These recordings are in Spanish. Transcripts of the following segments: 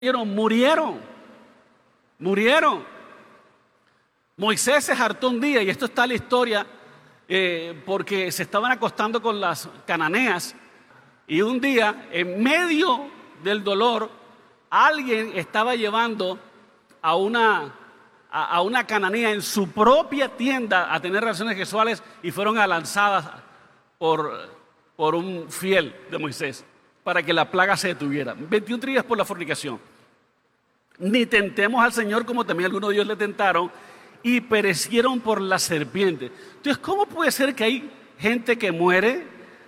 murieron. Moisés se hartó un día, y esto está en la historia, porque se estaban acostando con las cananeas, y un día, en medio del dolor, alguien estaba llevando a una cananea en su propia tienda a tener relaciones sexuales, y fueron lanzadas por un fiel de Moisés para que la plaga se detuviera. 21 días por la fornicación. Ni tentemos al Señor como también algunos de ellos le tentaron y perecieron por la serpiente. Entonces, ¿cómo puede ser que hay gente que muere,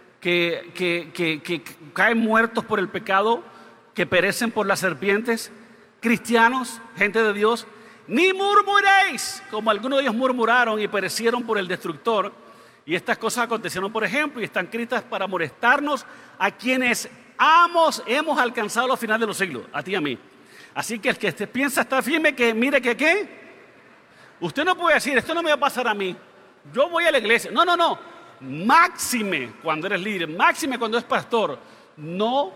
que caen muertos por el pecado, que perecen por las serpientes? Cristianos, gente de Dios, ni murmuréis, como algunos de ellos murmuraron y perecieron por el destructor. Y estas cosas acontecieron, por ejemplo, y están escritas para molestarnos, a quienes hemos alcanzado los finales de los siglos, a ti y a mí. Así que el que piensa estar firme, que mire que ¿qué? Usted no puede decir, esto no me va a pasar a mí, yo voy a la iglesia. No. Máxime cuando eres líder, máxime cuando eres pastor, no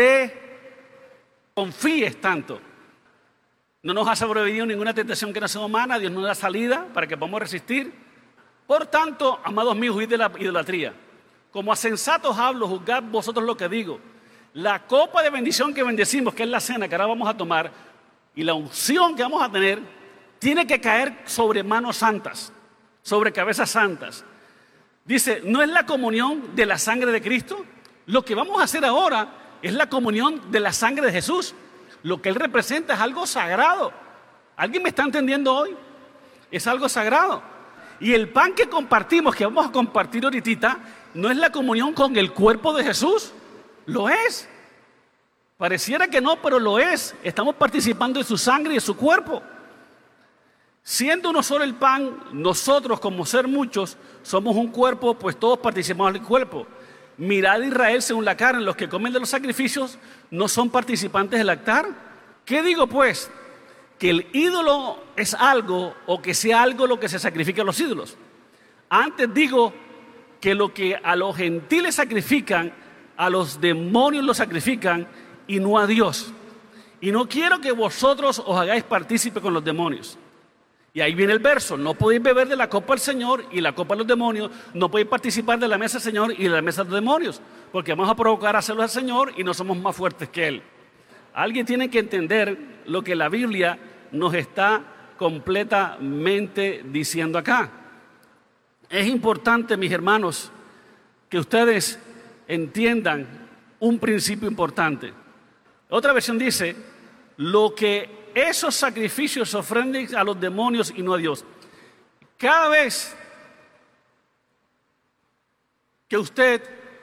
te confíes tanto. No nos ha sobrevenido ninguna tentación que no sea humana, Dios nos da salida para que podamos resistir. Por tanto, amados míos, huid de la idolatría. Como a sensatos hablo, juzgad vosotros lo que digo. La copa de bendición que bendecimos, que es la cena que ahora vamos a tomar, y la unción que vamos a tener, tiene que caer sobre manos santas, sobre cabezas santas. Dice, ¿no es la comunión de la sangre de Cristo? Lo que vamos a hacer ahora es la comunión de la sangre de Jesús. Lo que Él representa es algo sagrado. ¿Alguien me está entendiendo hoy? Es algo sagrado. Y el pan que compartimos, que vamos a compartir ahorita, ¿no es la comunión con el cuerpo de Jesús? Lo es. Pareciera que no, pero lo es. Estamos participando de su sangre y de su cuerpo. Siendo uno solo el pan, nosotros como ser muchos somos un cuerpo, pues todos participamos del cuerpo. Mirad Israel según la carne, los que comen de los sacrificios no son participantes del altar. ¿Qué digo pues? Que el ídolo es algo, o que sea algo lo que se sacrifica a los ídolos. Antes digo que lo que a los gentiles sacrifican, a los demonios lo sacrifican y no a Dios. Y no quiero que vosotros os hagáis partícipe con los demonios. Y ahí viene el verso, no podéis beber de la copa del Señor y la copa de los demonios, no podéis participar de la mesa del Señor y de la mesa de los demonios, porque vamos a provocar a hacerlo al Señor y no somos más fuertes que Él. Alguien tiene que entender lo que la Biblia nos está completamente diciendo acá. Es importante, mis hermanos, que ustedes entiendan un principio importante. Otra versión dice, lo que esos sacrificios ofrenden a los demonios y no a Dios. Cada vez que usted,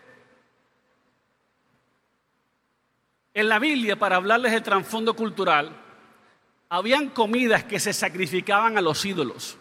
en la Biblia, para hablarles del trasfondo cultural, habían comidas que se sacrificaban a los ídolos.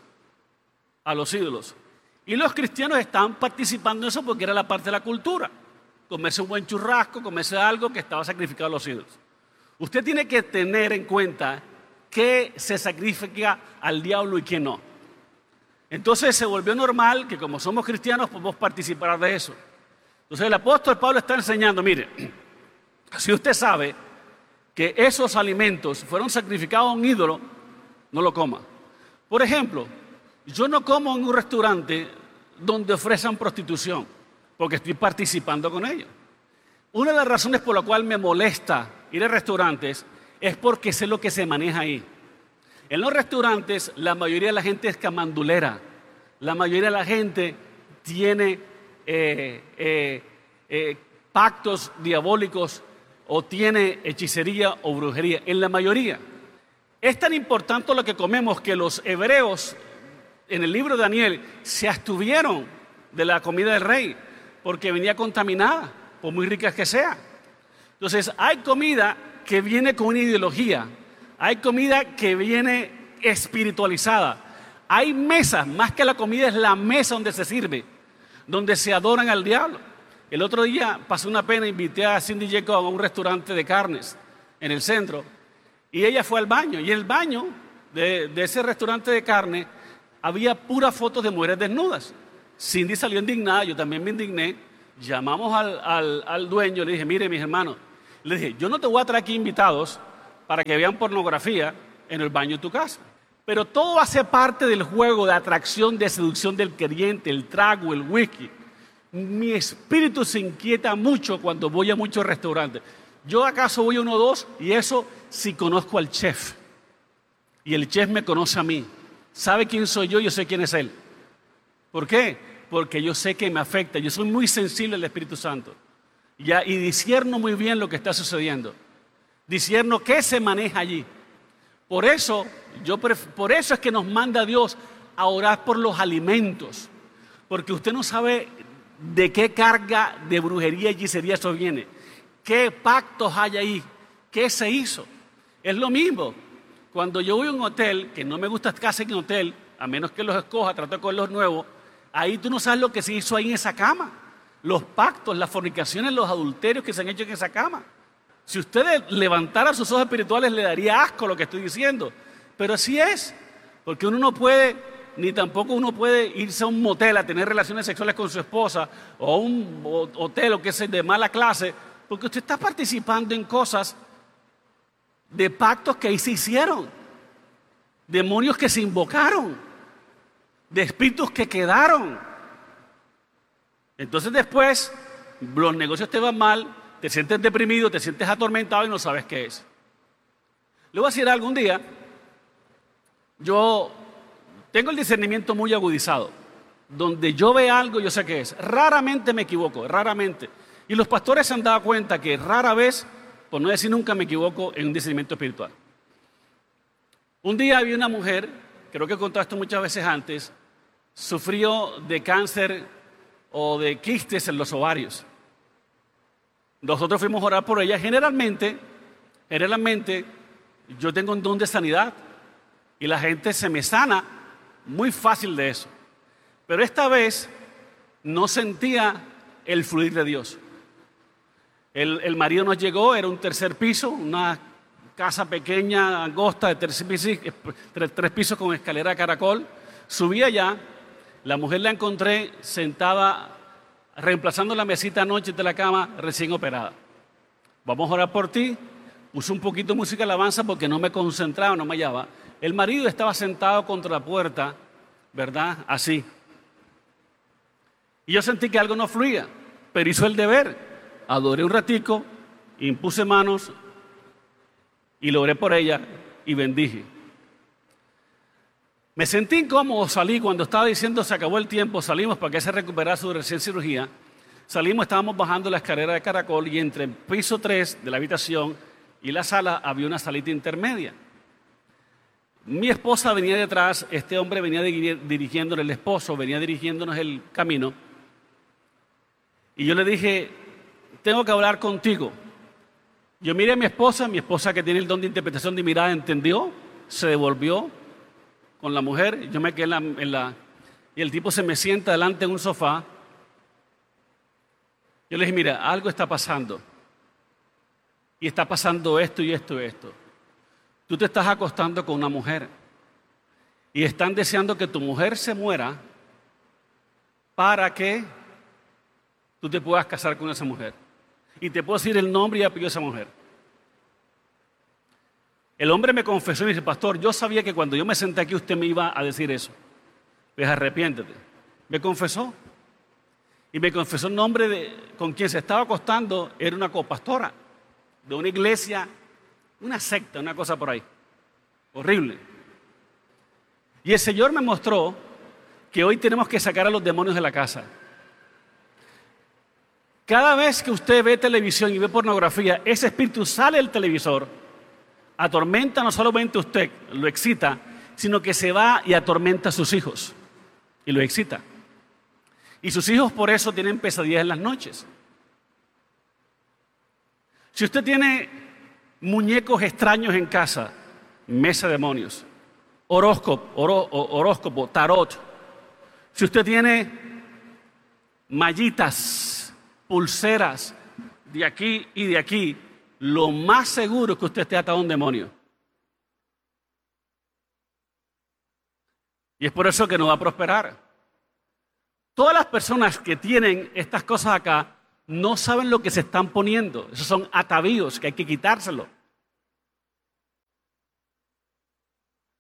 Y los cristianos estaban participando en eso porque era la parte de la cultura. Comerse un buen churrasco, comerse algo que estaba sacrificado a los ídolos. Usted tiene que tener en cuenta qué se sacrifica al diablo y qué no. Entonces se volvió normal que como somos cristianos podemos participar de eso. Entonces el apóstol Pablo está enseñando, mire, si usted sabe que esos alimentos fueron sacrificados a un ídolo, no lo coma. Por ejemplo, yo no como en un restaurante donde ofrecen prostitución, porque estoy participando con ellos. Una de las razones por la cual me molesta ir a restaurantes es porque sé lo que se maneja ahí. En los restaurantes la mayoría de la gente es camandulera, la mayoría de la gente tiene pactos diabólicos o tiene hechicería o brujería, en la mayoría. Es tan importante lo que comemos que los hebreos en el libro de Daniel se abstuvieron de la comida del rey porque venía contaminada, por muy rica que sea. Entonces hay comida que viene con una ideología, hay comida que viene espiritualizada, hay mesas, más que la comida es la mesa donde se sirve, donde se adoran al diablo. El otro día pasé una pena, invité a Cindy Jacob a un restaurante de carnes en el centro y ella fue al baño, y en el baño de ese restaurante de carne había puras fotos de mujeres desnudas. Cindy salió indignada, yo también me indigné. Llamamos al dueño, le dije, mire mis hermanos, le dije, yo no te voy a traer aquí invitados para que vean pornografía en el baño de tu casa. Pero todo hace parte del juego de atracción, de seducción del creyente, el trago, el whisky. Mi espíritu se inquieta mucho cuando voy a muchos restaurantes. Yo acaso voy a uno o dos, y eso si conozco al chef. Y el chef me conoce a mí. Sabe quién soy yo sé quién es él. ¿Por qué? Porque yo sé que me afecta. Yo soy muy sensible al Espíritu Santo. Y discierno muy bien lo que está sucediendo. Discierno qué se maneja allí. Por eso es que nos manda Dios a orar por los alimentos. Porque usted no sabe de qué carga de brujería y hechicería eso viene. ¿Qué pactos hay ahí? ¿Qué se hizo? Es lo mismo. Cuando yo voy a un hotel, que no me gusta casi en hotel, a menos que los escoja, trato con los nuevos, ahí tú no sabes lo que se hizo ahí en esa cama. Los pactos, las fornicaciones, los adulterios que se han hecho en esa cama. Si usted levantara sus ojos espirituales, le daría asco lo que estoy diciendo. Pero así es, porque uno no puede, ni tampoco uno puede irse a un motel a tener relaciones sexuales con su esposa, o a un hotel o que sea de mala clase, porque usted está participando en cosas de pactos que ahí se hicieron, demonios que se invocaron, de espíritus que quedaron. Entonces después los negocios te van mal, te sientes deprimido, te sientes atormentado y no sabes qué es. Le voy a decir algo. Un día, yo tengo el discernimiento muy agudizado. Donde yo veo algo, yo sé qué es. Raramente me equivoco, raramente. Y los pastores se han dado cuenta que rara vez, por no decir nunca, me equivoco en un discernimiento espiritual. Un día había una mujer, creo que he contado esto muchas veces antes, sufrió de cáncer o de quistes en los ovarios. Nosotros fuimos a orar por ella. Generalmente, yo tengo un don de sanidad y la gente se me sana muy fácil de eso. Pero esta vez no sentía el fluir de Dios. El marido nos llegó, era un tercer piso, una casa pequeña, angosta, de tres pisos con escalera de caracol. Subí allá, la mujer la encontré sentada, reemplazando la mesita anoche de la cama, recién operada. Vamos a orar por ti. Puse un poquito de música de alabanza porque no me concentraba, no me hallaba. El marido estaba sentado contra la puerta, ¿verdad? Así. Y yo sentí que algo no fluía, pero hizo el deber. Adoré un ratico, impuse manos y lo oré por ella y bendije. Me sentí incómodo, salí cuando estaba diciendo se acabó el tiempo, salimos para que se recuperara su recién cirugía. Salimos, estábamos bajando la escalera de caracol y entre el piso 3 de la habitación y la sala había una salita intermedia. Mi esposa venía detrás, este hombre venía dirigiéndole, el esposo venía dirigiéndonos el camino. Y yo le dije, tengo que hablar contigo. Yo miré a mi esposa que tiene el don de interpretación de mirada, entendió, se devolvió con la mujer. Yo me quedé y el tipo se me sienta delante en un sofá. Yo le dije, mira, algo está pasando. Y está pasando esto y esto y esto. Tú te estás acostando con una mujer. Y están deseando que tu mujer se muera para que tú te puedas casar con esa mujer. Y te puedo decir el nombre y apellido de esa mujer. El hombre me confesó y me dice, pastor, yo sabía que cuando yo me senté aquí usted me iba a decir eso. Pues arrepiéntete. Me confesó. Y me confesó el nombre con quien se estaba acostando, era una copastora de una iglesia, una secta, una cosa por ahí. Horrible. Y el Señor me mostró que hoy tenemos que sacar a los demonios de la casa. Cada vez que usted ve televisión y ve pornografía, ese espíritu sale del televisor, atormenta no solamente a usted, lo excita, sino que se va y atormenta a sus hijos y lo excita. Y sus hijos por eso tienen pesadillas en las noches. Si usted tiene muñecos extraños en casa, mesa de demonios, horóscopo, tarot. Si usted tiene mallitas, pulseras de aquí y de aquí, lo más seguro es que usted esté atado a un demonio. Y es por eso que no va a prosperar. Todas las personas que tienen estas cosas acá no saben lo que se están poniendo. Esos son atavíos que hay que quitárselo.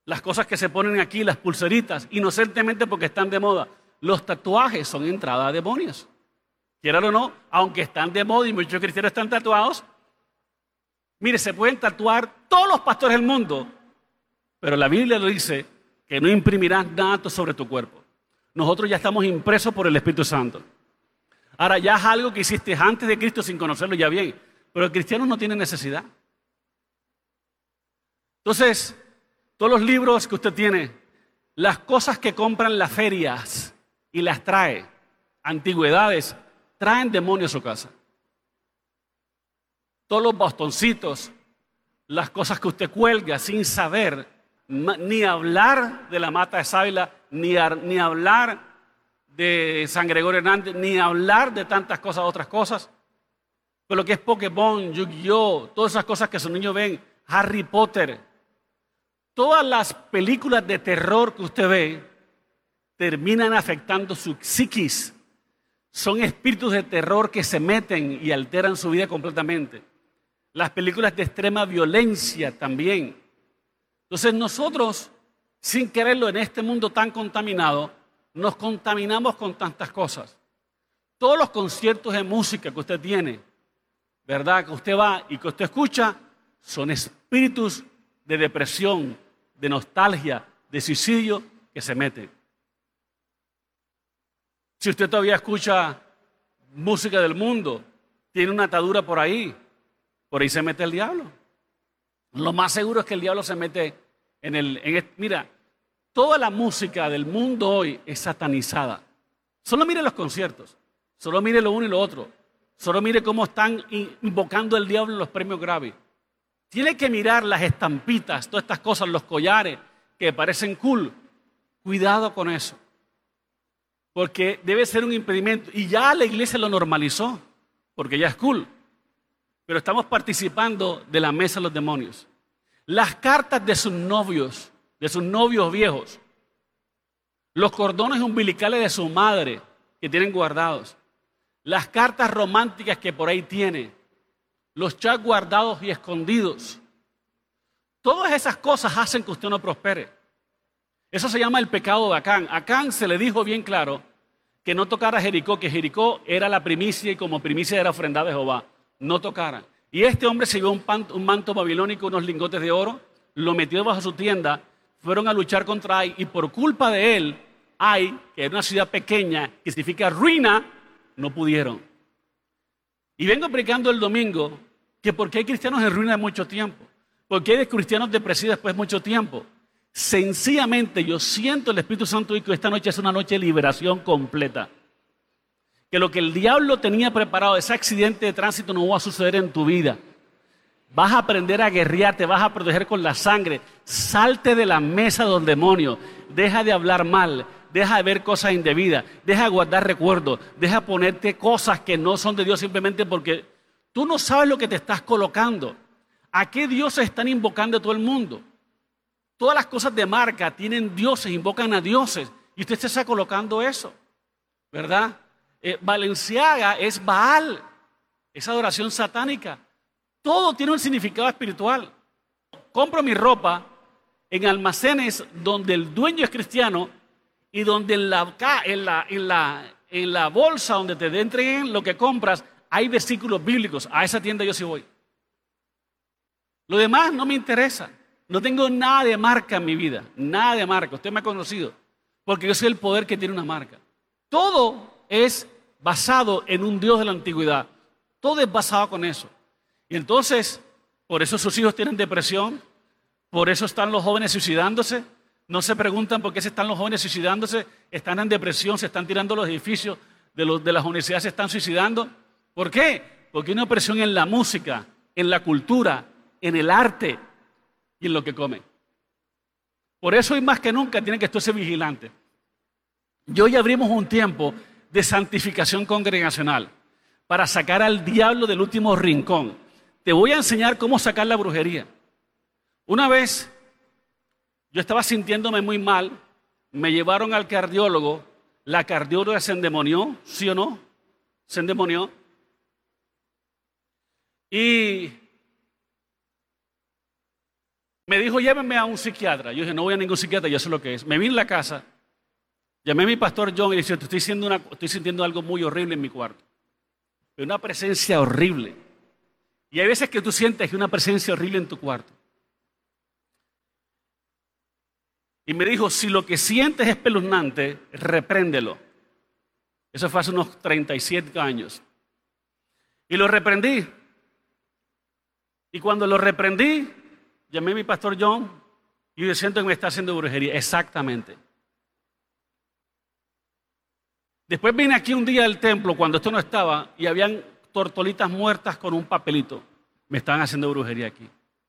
Las cosas que se ponen aquí, las pulseritas, inocentemente porque están de moda. Los tatuajes son entrada a demonios. Quieran o no, aunque están de moda y muchos cristianos están tatuados, mire, se pueden tatuar todos los pastores del mundo, pero la Biblia lo dice que no imprimirás nada sobre tu cuerpo. Nosotros ya estamos impresos por el Espíritu Santo. Ahora ya es algo que hiciste antes de Cristo sin conocerlo ya bien, pero el cristiano no tiene necesidad. Entonces, todos los libros que usted tiene, las cosas que compran las ferias y las trae, antigüedades, traen demonios a su casa. Todos los bastoncitos, las cosas que usted cuelga sin saber, ni hablar de la mata de sábila, ni hablar de San Gregorio Hernández, ni hablar de tantas cosas, otras cosas. Pero lo que es Pokémon, Yu-Gi-Oh, todas esas cosas que sus niños ven, Harry Potter, todas las películas de terror que usted ve terminan afectando su psiquis. Son espíritus de terror que se meten y alteran su vida completamente. Las películas de extrema violencia también. Entonces nosotros, sin quererlo en este mundo tan contaminado, nos contaminamos con tantas cosas. Todos los conciertos de música que usted tiene, ¿verdad? Que usted va y que usted escucha, son espíritus de depresión, de nostalgia, de suicidio que se meten. Si usted todavía escucha música del mundo, tiene una atadura por ahí se mete el diablo. Lo más seguro es que el diablo se mete mira, toda la música del mundo hoy es satanizada. Solo mire los conciertos, solo mire lo uno y lo otro, solo mire cómo están invocando al diablo en los premios Grammy. Tiene que mirar las estampitas, todas estas cosas, los collares que parecen cool. Cuidado con eso. Porque debe ser un impedimento. Y ya la iglesia lo normalizó, porque ya es cool. Pero estamos participando de la mesa de los demonios. Las cartas de sus novios viejos, los cordones umbilicales de su madre que tienen guardados, las cartas románticas que por ahí tiene, los chats guardados y escondidos. Todas esas cosas hacen que usted no prospere. Eso se llama el pecado de Acán. Acán se le dijo bien claro que no tocara Jericó, que Jericó era la primicia y como primicia era ofrendada de Jehová. No tocara. Y este hombre se llevó un manto babilónico, unos lingotes de oro, lo metió bajo su tienda, fueron a luchar contra Ai y por culpa de él, Ai, que era una ciudad pequeña, que significa ruina, no pudieron. Y vengo predicando el domingo que porque hay cristianos en ruina de mucho tiempo, porque hay cristianos depresivos después de mucho tiempo. Sencillamente yo siento el Espíritu Santo y que esta noche es una noche de liberación completa. Que lo que el diablo tenía preparado, ese accidente de tránsito no va a suceder en tu vida. Vas a aprender a guerrear, te vas a proteger con la sangre. Salte de la mesa de los demonios. Deja de hablar mal, deja de ver cosas indebidas, deja de guardar recuerdos, deja de ponerte cosas que no son de Dios simplemente porque tú no sabes lo que te estás colocando. ¿A qué dioses están invocando a todo el mundo? Todas las cosas de marca tienen dioses, invocan a dioses. Y usted se está colocando eso, ¿verdad? Balenciaga es Baal, es adoración satánica. Todo tiene un significado espiritual. Compro mi ropa en almacenes donde el dueño es cristiano y donde en la bolsa donde te entreguen lo que compras hay versículos bíblicos. A esa tienda yo sí voy. Lo demás no me interesa. No tengo nada de marca en mi vida, nada de marca. Usted me ha conocido porque yo soy el poder que tiene una marca. Todo es basado en un Dios de la antigüedad. Todo es basado con eso. Y entonces, por eso sus hijos tienen depresión, por eso están los jóvenes suicidándose. No se preguntan por qué están los jóvenes suicidándose, están en depresión, se están tirando los edificios de las universidades, se están suicidando. ¿Por qué? Porque hay una presión en la música, en la cultura, en el arte y en lo que comen. Por eso hoy más que nunca tienen que ser vigilantes. Y hoy abrimos un tiempo de santificación congregacional para sacar al diablo del último rincón. Te voy a enseñar cómo sacar la brujería. Una vez yo estaba sintiéndome muy mal, me llevaron al cardiólogo, la cardióloga se endemonió, ¿sí o no? Se endemonió. Y Me dijo, llévenme a un psiquiatra. Yo dije, no voy a ningún psiquiatra, yo sé lo que es. Me vine a la casa, llamé a mi pastor John y le dije, estoy sintiendo algo muy horrible en mi cuarto. Una presencia horrible. Y hay veces que tú sientes que una presencia horrible en tu cuarto. Y me dijo, si lo que sientes es espeluznante, repréndelo. Eso fue hace unos 37 años. Y lo reprendí. Y cuando lo reprendí, llamé a mi pastor John y yo siento que me está haciendo brujería. Exactamente. Después vine aquí un día del templo cuando esto no estaba y habían tortolitas muertas con un papelito. Me estaban haciendo brujería aquí.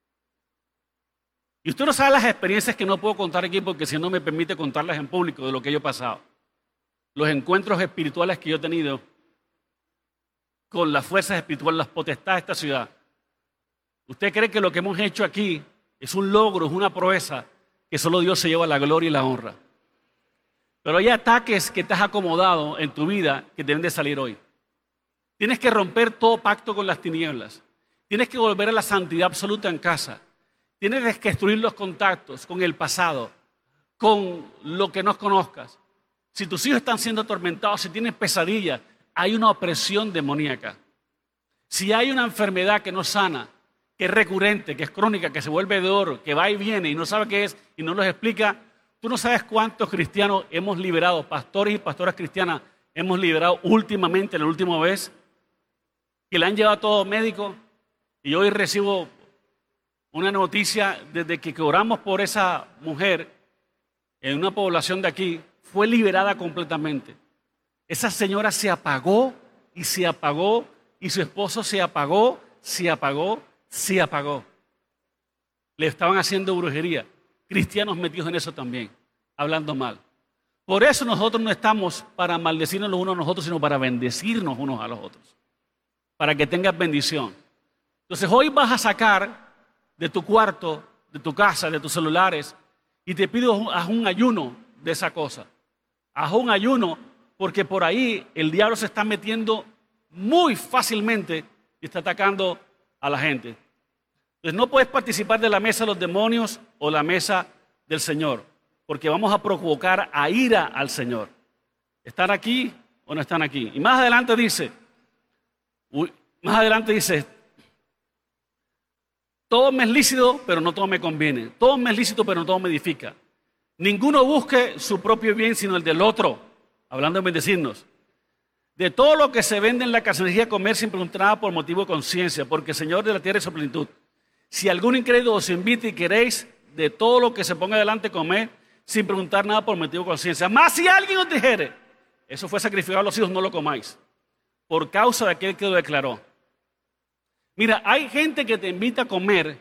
Y usted no sabe las experiencias que no puedo contar aquí porque si no me permite contarlas en público de lo que yo he pasado. Los encuentros espirituales que yo he tenido con las fuerzas espirituales, las potestades de esta ciudad. ¿Usted cree que lo que hemos hecho aquí es un logro, es una proeza que solo Dios se lleva la gloria y la honra? Pero hay ataques que te has acomodado en tu vida que deben de salir hoy. Tienes que romper todo pacto con las tinieblas. Tienes que volver a la santidad absoluta en casa. Tienes que destruir los contactos con el pasado, con lo que no conozcas. Si tus hijos están siendo atormentados, si tienes pesadillas, hay una opresión demoníaca. Si hay una enfermedad que no sana, que es recurrente, que es crónica, que se vuelve de oro, que va y viene y no sabe qué es y no los explica, tú no sabes cuántos cristianos hemos liberado, pastores y pastoras cristianas hemos liberado últimamente, la última vez, que le han llevado a todo médico. Y hoy recibo una noticia desde que oramos por esa mujer en una población de aquí, fue liberada completamente. Esa señora se apagó y se apagó y su esposo se apagó, se apagó, se apagó. Le estaban haciendo brujería. Cristianos metidos en eso también, hablando mal. Por eso nosotros no estamos para maldecirnos los unos a los otros, sino para bendecirnos unos a los otros. Para que tengas bendición. Entonces hoy vas a sacar de tu cuarto, de tu casa, de tus celulares, y te pido haz un ayuno de esa cosa. Haz un ayuno porque por ahí el diablo se está metiendo muy fácilmente y está atacando a la gente. Entonces no puedes participar de la mesa de los demonios o la mesa del Señor, porque vamos a provocar a ira al Señor. ¿Están aquí o no están aquí? Y más adelante dice, todo me es lícito, pero no todo me conviene. Todo me es lícito, pero no todo me edifica. Ninguno busque su propio bien, sino el del otro. Hablando de bendecirnos. De todo lo que se vende en la casería, comer sin preguntar nada por motivo de conciencia, porque el Señor de la tierra es su plenitud. Si algún incrédulo os invita y queréis de todo lo que se ponga delante comer, sin preguntar nada por motivo de conciencia. Más si alguien os dijere, eso fue sacrificado a los hijos, no lo comáis, por causa de aquel que lo declaró. Mira, hay gente que te invita a comer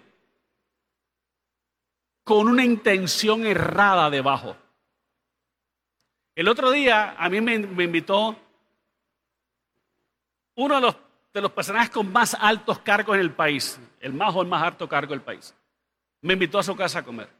con una intención errada debajo. El otro día a mí me invitó uno de los personajes con más altos cargos en el país, el más alto cargo del país. Me invitó a su casa a comer.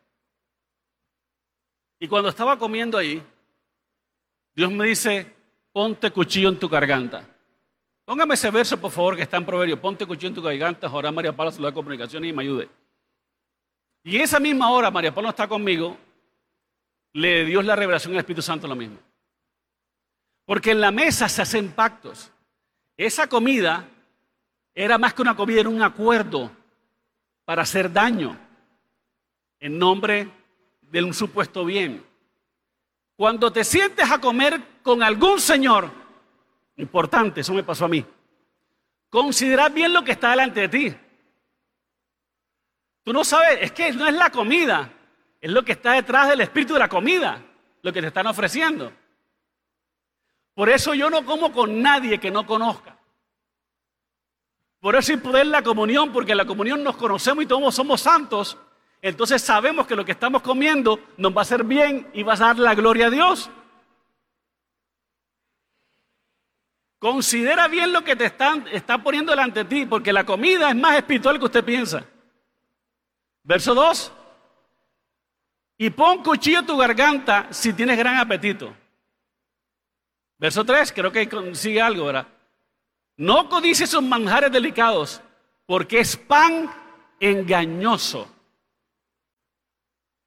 Y cuando estaba comiendo ahí, Dios me dice, ponte cuchillo en tu garganta. Póngame ese verso, por favor, que está en Proverbio. Ponte cuchillo en tu garganta, ahora María Paula, Celular de Comunicaciones, y me ayude. Y en esa misma hora, María Paula está conmigo, le dio Dios la revelación del Espíritu Santo lo mismo. Porque en la mesa se hacen pactos. Esa comida era más que una comida, era un acuerdo para hacer daño en nombre de un supuesto bien. Cuando te sientes a comer con algún señor, importante, eso me pasó a mí, considera bien lo que está delante de ti. Tú no sabes, es que no es la comida, es lo que está detrás del espíritu de la comida, lo que te están ofreciendo. Por eso yo no como con nadie que no conozca. Por eso hay poder en la comunión, porque en la comunión nos conocemos y todos somos santos. Entonces sabemos que lo que estamos comiendo nos va a hacer bien y va a dar la gloria a Dios. Considera bien lo que te está poniendo delante de ti, porque la comida es más espiritual que usted piensa. Verso 2. Y pon cuchillo en tu garganta si tienes gran apetito. Verso 3, creo que sigue algo, ¿verdad? No codicies sus manjares delicados, porque es pan engañoso.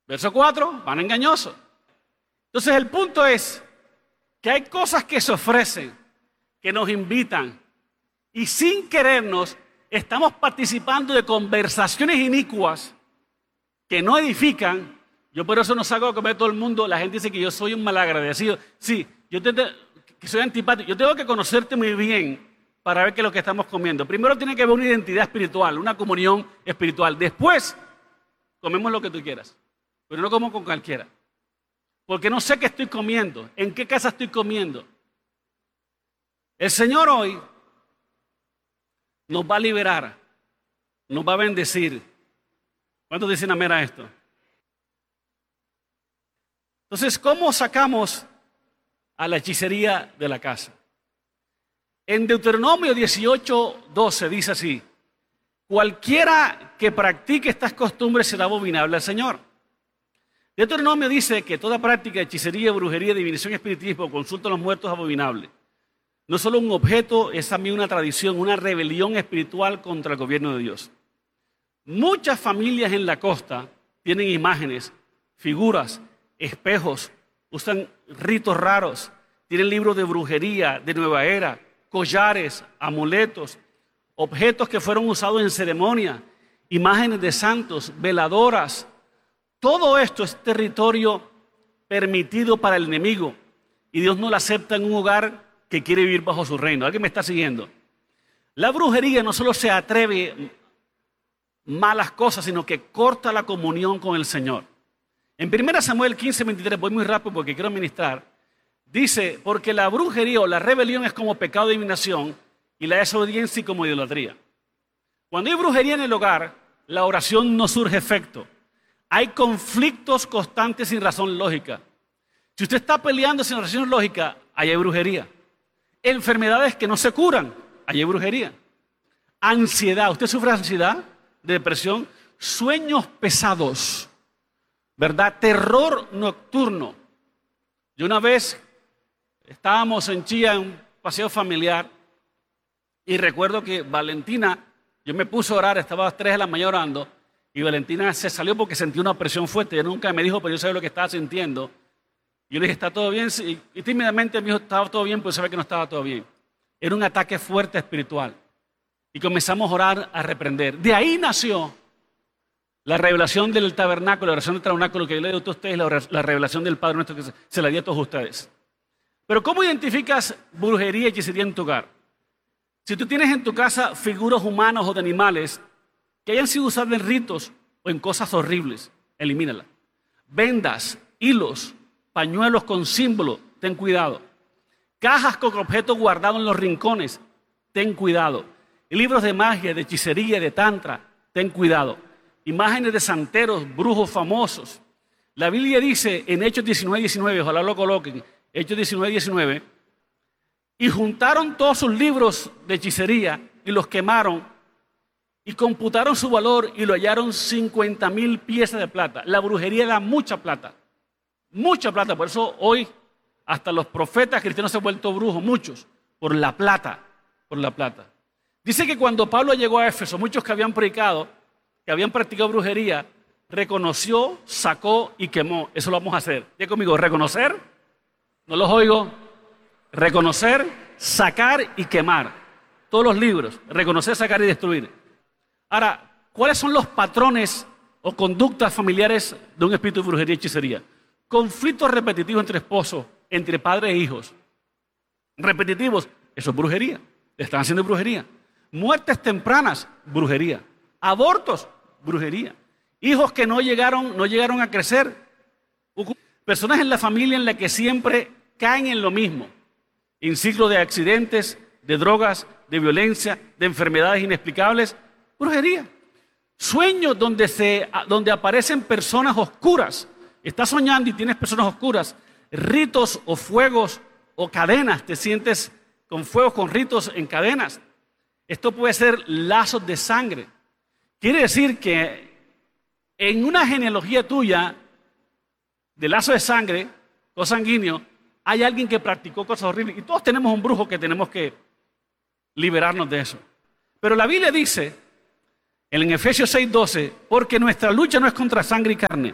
Verso 4, van engañosos. Entonces el punto es que hay cosas que se ofrecen, que nos invitan, y sin querernos estamos participando de conversaciones inicuas que no edifican. Yo por eso no salgo a comer todo el mundo. La gente dice que yo soy un malagradecido. Sí, que soy antipático. Yo tengo que conocerte muy bien para ver qué es lo que estamos comiendo. Primero tiene que haber una identidad espiritual, una comunión espiritual. Después comemos lo que tú quieras, pero no como con cualquiera. Porque no sé qué estoy comiendo, en qué casa estoy comiendo. El Señor hoy nos va a liberar, nos va a bendecir. ¿Cuántos dicen amén a esto? Entonces, ¿cómo sacamos a la hechicería de la casa? En Deuteronomio 18:12 dice así: cualquiera que practique estas costumbres será abominable al Señor. Deuteronomio dice que toda práctica de hechicería, brujería, adivinación, espiritismo, consulta a los muertos es abominable. No solo un objeto, es también una tradición, una rebelión espiritual contra el gobierno de Dios. Muchas familias en la costa tienen imágenes, figuras, espejos, usan ritos raros, tienen libros de brujería, de nueva era, collares, amuletos, objetos que fueron usados en ceremonia, imágenes de santos, veladoras. Todo esto es territorio permitido para el enemigo y Dios no lo acepta en un hogar que quiere vivir bajo su reino. ¿Alguien me está siguiendo? La brujería no solo se atreve malas cosas, sino que corta la comunión con el Señor. En 1 Samuel 15:23, voy muy rápido porque quiero ministrar, dice: porque la brujería o la rebelión es como pecado de adivinación y la desobediencia como idolatría. Cuando hay brujería en el hogar, la oración no surge efecto. Hay conflictos constantes sin razón lógica. Si usted está peleando sin razón lógica, ahí hay brujería. Enfermedades que no se curan, ahí hay brujería. Ansiedad, ¿usted sufre de ansiedad, de depresión? Sueños pesados, ¿verdad? Terror nocturno. Yo una vez estábamos en Chía en un paseo familiar y recuerdo que Valentina, yo me puse a orar, estaba a las 3 de la mañana orando y Valentina se salió porque sentía una presión fuerte. Ella nunca me dijo, pero yo sabía lo que estaba sintiendo. Yo le dije, ¿está todo bien? Y tímidamente me dijo, ¿estaba todo bien? Pues sabía que no estaba todo bien. Era un ataque fuerte espiritual. Y comenzamos a orar, a reprender. De ahí nació la revelación del tabernáculo, la oración del tabernáculo que yo le doy a ustedes, la revelación del Padre nuestro que se la di a todos ustedes. Pero ¿cómo identificas brujería y hechicería en tu hogar? Si tú tienes en tu casa figuras humanas o de animales que hayan sido usadas en ritos o en cosas horribles, elimínalas. Vendas, hilos, pañuelos con símbolos, ten cuidado. Cajas con objetos guardados en los rincones, ten cuidado. Libros de magia, de hechicería, de tantra, ten cuidado. Imágenes de santeros, brujos famosos. La Biblia dice en Hechos 19:19, ojalá lo coloquen, Hechos 19:19, y juntaron todos sus libros de hechicería y los quemaron y computaron su valor y lo hallaron 50,000 piezas de plata. La brujería da mucha plata, por eso hoy hasta los profetas cristianos se han vuelto brujos, muchos, por la plata. Dice que cuando Pablo llegó a Éfeso, muchos que habían predicado, que habían practicado brujería, reconoció, sacó y quemó. Eso lo vamos a hacer. Diga conmigo, reconocer, no los oigo, reconocer, sacar y quemar. Todos los libros, reconocer, sacar y destruir. Ahora, ¿cuáles son los patrones o conductas familiares de un espíritu de brujería y hechicería? Conflictos repetitivos entre esposos, entre padres e hijos. Repetitivos, eso es brujería. Están haciendo brujería. Muertes tempranas, brujería. Abortos, brujería. Hijos que no llegaron a crecer. Personas en la familia en la que siempre caen en lo mismo. En ciclos de accidentes, de drogas, de violencia, de enfermedades inexplicables, brujería. Sueños donde aparecen personas oscuras. Estás soñando y tienes personas oscuras. Ritos o fuegos o cadenas. Te sientes con fuegos, con ritos en cadenas. Esto puede ser lazos de sangre. Quiere decir que en una genealogía tuya de lazo de sangre, consanguíneo, hay alguien que practicó cosas horribles. Y todos tenemos un brujo que tenemos que liberarnos de eso. Pero la Biblia dice, en Efesios 6:12, porque nuestra lucha no es contra sangre y carne,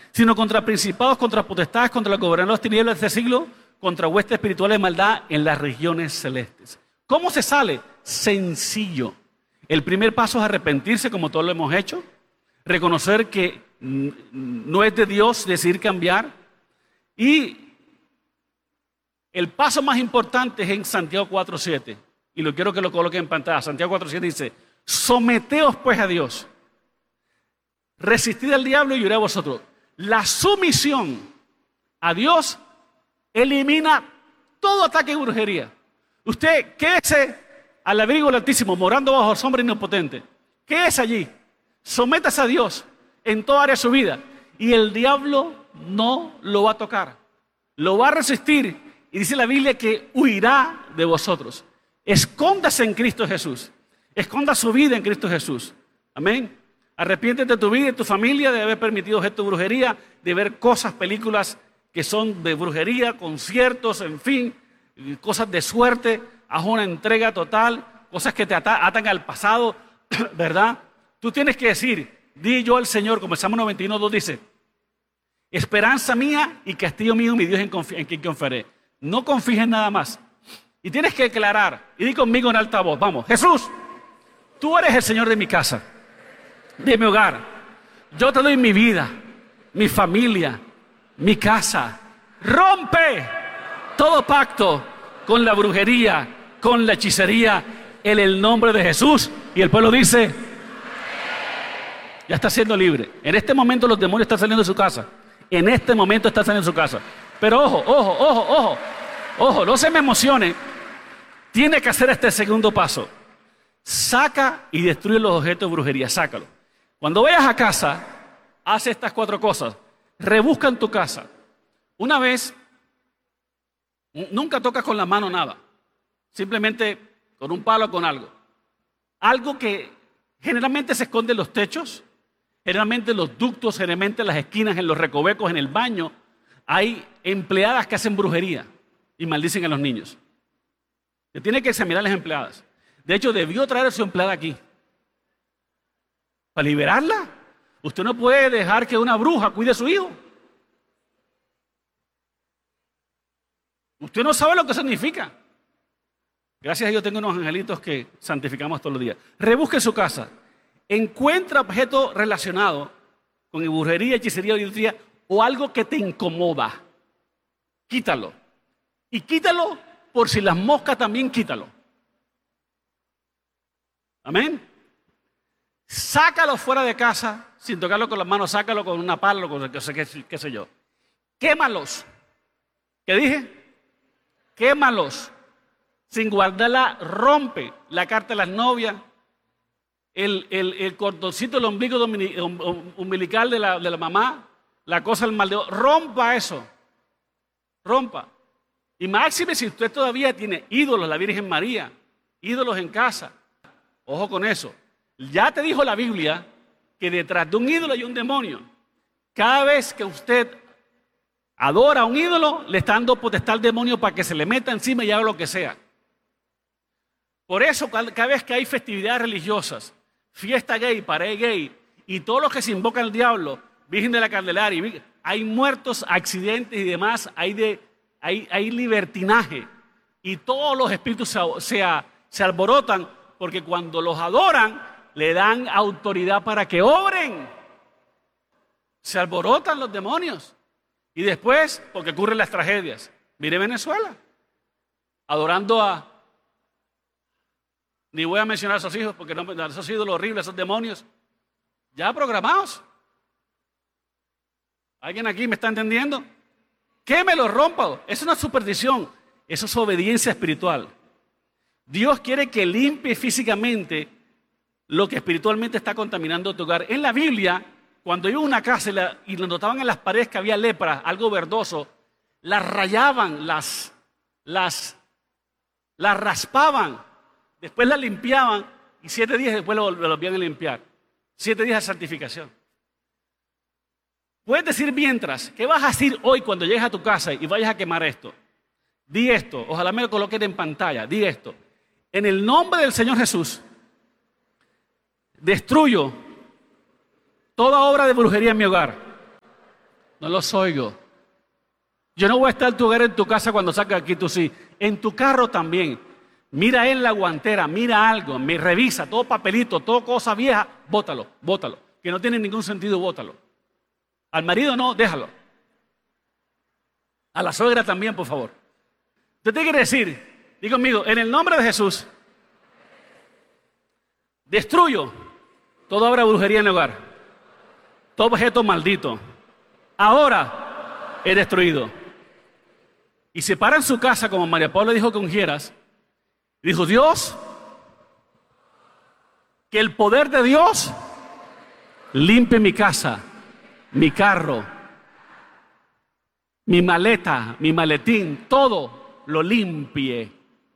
sino contra principados, contra potestades, contra los gobernadores de tinieblas de este siglo, contra huestes espirituales de maldad en las regiones celestes. ¿Cómo se sale? Sencillo. El primer paso es arrepentirse, como todos lo hemos hecho, reconocer que no es de Dios decidir cambiar, y el paso más importante es en Santiago 4:7, y lo quiero que lo coloque en pantalla. Santiago 4:7 dice: someteos pues a Dios, resistid al diablo y huirá a vosotros. La sumisión a Dios elimina todo ataque de brujería. Usted quédese al abrigo del Altísimo, morando bajo sombra omnipotente. Quédese allí, sométase a Dios en toda área de su vida, y el diablo no lo va a tocar, lo va a resistir, y dice la Biblia que huirá de vosotros. Escóndase en Cristo Jesús, esconda su vida en Cristo Jesús. Amén. Arrepiéntete de tu vida y de tu familia de haber permitido objeto de brujería, de ver cosas, películas que son de brujería, conciertos, en fin, cosas de suerte. Haz una entrega total, cosas que te atan al pasado, ¿verdad? Tú tienes que decir: di yo al Señor, como el Salmo 91:2 dice: esperanza mía y castillo mío, mi Dios en quien confiaré. No confíes en nada más. Y tienes que declarar, y di conmigo en alta voz, vamos: Jesús, tú eres el Señor de mi casa, de mi hogar. Yo te doy mi vida, mi familia, mi casa. Rompe todo pacto con la brujería, con la hechicería, en el nombre de Jesús. Y el pueblo dice: ya está siendo libre. En este momento los demonios están saliendo de su casa. En este momento están saliendo de su casa. Pero ojo, no se me emocione. Tiene que hacer este segundo paso. Saca y destruye los objetos de brujería, sácalo. Cuando vayas a casa, haz estas 4 cosas. Rebusca en tu casa. Una vez, nunca tocas con la mano nada. Simplemente con un palo o con algo. Algo que generalmente se esconde en los techos, generalmente en los ductos, generalmente en las esquinas, en los recovecos, en el baño. Hay empleadas que hacen brujería y maldicen a los niños. Se tiene que examinar a las empleadas. De hecho, debió traer a su empleada aquí para liberarla. Usted no puede dejar que una bruja cuide a su hijo. Usted no sabe lo que significa. Gracias a Dios tengo unos angelitos que santificamos todos los días. Rebusque su casa. Encuentra objetos relacionados con brujería, hechicería, idolatría o algo que te incomoda. Quítalo. Y quítalo por si las moscas también, quítalo. Amén. Sácalo fuera de casa, sin tocarlo con las manos, sácalo con una pala, con qué sé yo. Quémalos. ¿Qué dije? Quémalos. Sin guardarla, rompe la carta de las novias, el cordoncito del ombligo umbilical de la mamá, la cosa del mal de ojo. Rompa eso. Rompa. Y máxime si usted todavía tiene ídolos, la Virgen María, ídolos en casa. Ojo con eso. Ya te dijo la Biblia que detrás de un ídolo hay un demonio. Cada vez que usted adora a un ídolo, le está dando potestad al demonio para que se le meta encima y haga lo que sea. Por eso, cada vez que hay festividades religiosas, fiesta gay, pared gay, y todos los que se invocan al diablo, Virgen de la Candelaria, hay muertos, accidentes y demás, hay libertinaje. Y todos los espíritus se alborotan, porque cuando los adoran, le dan autoridad para que obren. Se alborotan los demonios. Y después, porque ocurren las tragedias. Mire Venezuela, adorando a... Ni voy a mencionar a esos hijos, porque no, esos ídolos horribles, esos demonios, ya programados. ¿Alguien aquí me está entendiendo? Que me lo rompa. Es una superstición, eso es obediencia espiritual. Dios quiere que limpie físicamente lo que espiritualmente está contaminando tu hogar. En la Biblia, cuando iba a una casa y lo notaban en las paredes que había lepra, algo verdoso, las rayaban, las raspaban, después las limpiaban y 7 días después lo volvían a limpiar. 7 días de santificación. Puedes decir mientras, ¿qué vas a decir hoy cuando llegues a tu casa y vayas a quemar esto? Di esto, ojalá me lo coloquen en pantalla, di esto. En el nombre del Señor Jesús, destruyo toda obra de brujería en mi hogar. No los oigo. Yo no voy a estar en tu hogar, en tu casa cuando salgas aquí, tú sí. En tu carro también. Mira en la guantera, mira algo, me revisa, todo papelito, todo cosa vieja, bótalo, bótalo. Que no tiene ningún sentido, bótalo. Al marido no, déjalo. A la suegra también, por favor. ¿Usted te quiere decir? Diga conmigo, en el nombre de Jesús, destruyo toda obra de brujería en el hogar, todo objeto maldito. Ahora he destruido. Y se para en su casa, como María Paula dijo que ungieras. Dijo, Dios, que el poder de Dios limpie mi casa, mi carro, mi maleta, mi maletín, todo lo limpie.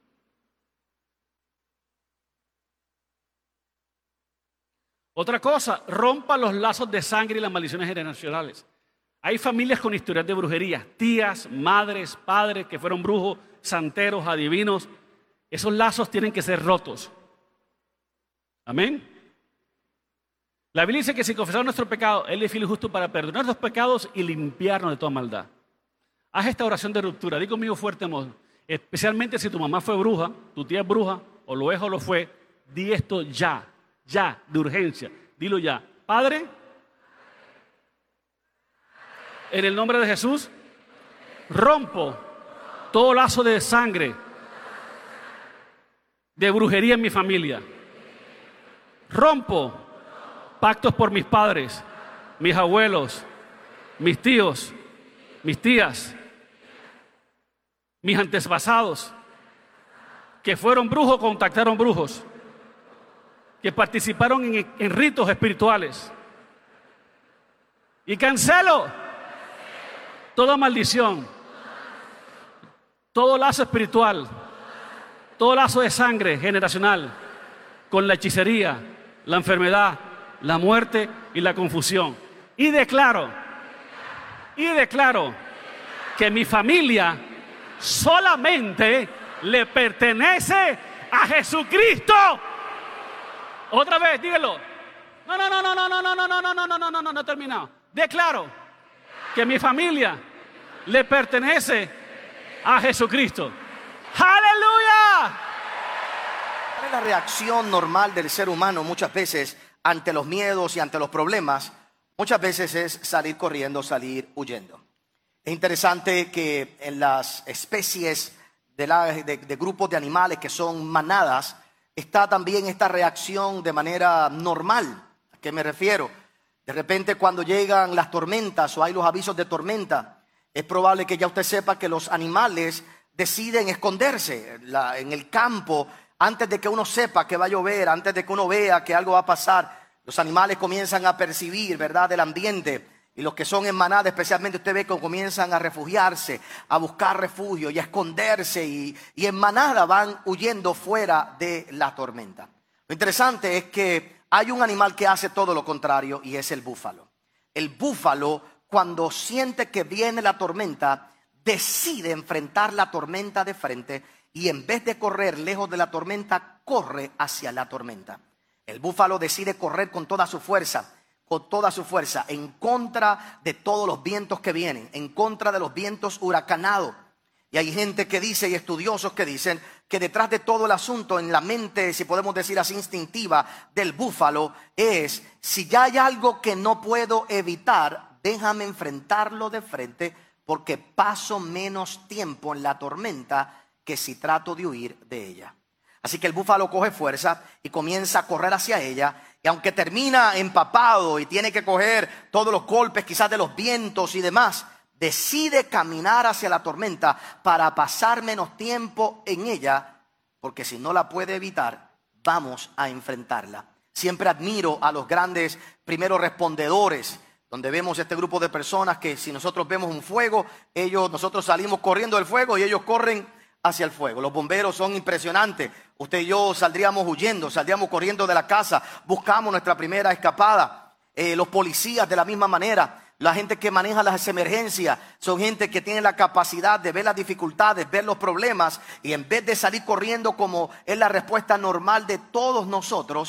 Otra cosa, rompa los lazos de sangre y las maldiciones generacionales. Hay familias con historias de brujería, tías, madres, padres que fueron brujos, santeros, adivinos. Esos lazos tienen que ser rotos. Amén. La Biblia dice que si confesamos nuestro pecado, Él es fiel y justo para perdonar nuestros pecados y limpiarnos de toda maldad. Haz esta oración de ruptura. Di conmigo fuerte, amor. Especialmente si tu mamá fue bruja, tu tía es bruja, o lo es o lo fue. Di esto ya, de urgencia. Dilo ya. Padre, en el nombre de Jesús, rompo todo lazo de sangre, de brujería en mi familia. Rompo pactos por mis padres, mis abuelos, mis tíos, mis tías, mis antepasados, que fueron brujos, contactaron brujos, que participaron en ritos espirituales. Y cancelo toda maldición, todo lazo espiritual, todo lazo de sangre generacional con la hechicería, la enfermedad, la muerte y la confusión. Y declaro que mi familia solamente le pertenece a Jesucristo. Otra vez, dígalo. No he terminado. Declaro que mi familia le pertenece a Jesucristo. ¡Aleluya! ¿Cuál es la reacción normal del ser humano muchas veces ante los miedos y ante los problemas? Muchas veces es salir corriendo, salir huyendo. Es interesante que en las especies de grupos de animales que son manadas, está también esta reacción de manera normal. ¿A qué me refiero? De repente cuando llegan las tormentas o hay los avisos de tormenta, es probable que ya usted sepa que los animales deciden esconderse en el campo antes de que uno sepa que va a llover, antes de que uno vea que algo va a pasar. Los animales comienzan a percibir, ¿verdad?, el ambiente. Y los que son en manada, especialmente, usted ve que comienzan a refugiarse, a buscar refugio y a esconderse. Y en manada van huyendo fuera de la tormenta. Lo interesante es que hay un animal que hace todo lo contrario y es el búfalo. El búfalo, cuando siente que viene la tormenta, decide enfrentar la tormenta de frente y en vez de correr lejos de la tormenta, corre hacia la tormenta. El búfalo decide correr con toda su fuerza, en contra de todos los vientos que vienen, en contra de los vientos huracanados. Y hay gente que dice, y estudiosos que dicen, que detrás de todo el asunto, en la mente, si podemos decir así, instintiva del búfalo, es: si ya hay algo que no puedo evitar, déjame enfrentarlo de frente, porque paso menos tiempo en la tormenta que si trato de huir de ella. Así que el búfalo coge fuerza y comienza a correr hacia ella. Y aunque termina empapado y tiene que coger todos los golpes quizás de los vientos y demás, decide caminar hacia la tormenta para pasar menos tiempo en ella, porque si no la puede evitar, vamos a enfrentarla. Siempre admiro a los grandes primeros respondedores, donde vemos este grupo de personas que si nosotros vemos un fuego, nosotros salimos corriendo del fuego y ellos corren hacia el fuego. Los bomberos son impresionantes. Usted y yo saldríamos huyendo, saldríamos corriendo de la casa, buscamos nuestra primera escapada. Los policías de la misma manera. La gente que maneja las emergencias son gente que tiene la capacidad de ver las dificultades, ver los problemas, y en vez de salir corriendo como es la respuesta normal de todos nosotros,